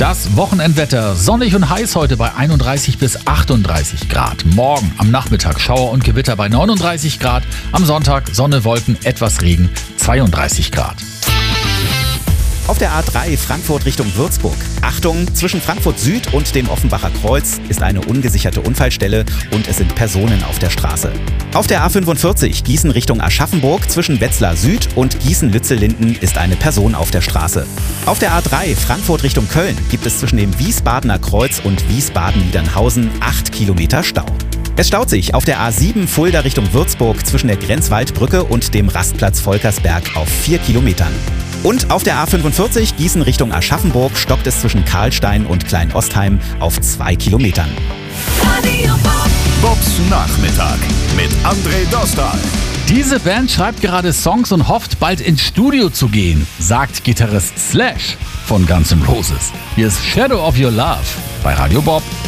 Das Wochenendwetter. Sonnig und heiß heute bei 31 bis 38 Grad. Morgen am Nachmittag Schauer und Gewitter bei 39 Grad. Am Sonntag Sonne, Wolken, etwas Regen, 32 Grad. Auf der A3 Frankfurt Richtung Würzburg. Achtung, zwischen Frankfurt Süd und dem Offenbacher Kreuz ist eine ungesicherte Unfallstelle und es sind Personen auf der Straße. Auf der A45 Gießen Richtung Aschaffenburg zwischen Wetzlar Süd und Gießen-Lützellinden ist eine Person auf der Straße. Auf der A3 Frankfurt Richtung Köln gibt es zwischen dem Wiesbadener Kreuz und Wiesbaden-Niedernhausen 8 Kilometer Stau. Es staut sich auf der A7 Fulda Richtung Würzburg zwischen der Grenzwaldbrücke und dem Rastplatz Volkersberg auf 4 Kilometern. Und auf der A45 Gießen Richtung Aschaffenburg stockt es zwischen Karlstein und Kleinostheim auf 2 Kilometern. Bobs Nachmittag mit André Dostal. Diese Band schreibt gerade Songs und hofft, bald ins Studio zu gehen, sagt Gitarrist Slash von Guns N' Roses. Hier ist Shadow of Your Love bei Radio Bob.